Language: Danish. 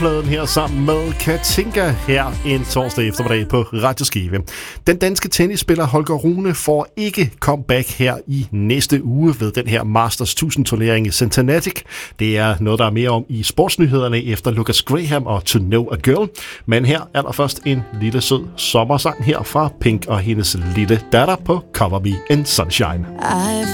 Pladen her sammen med Katinka her en torsdag eftermiddag på Radio Skive. Den danske tennisspiller Holger Rune får ikke comeback her i næste uge ved den her Masters 1000-turnering i Cincinnati. Det er noget, der er mere om i sportsnyhederne efter Lucas Graham og To Know a Girl. Men her er der først en lille sød sommersang her fra Pink og hendes lille datter på Cover Me in Sunshine.